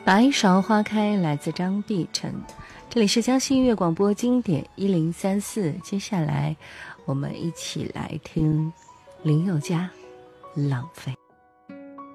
白芍花开来自张碧晨，这里是江西音乐广播经典1034，接下来我们一起来听林宥嘉《浪费》。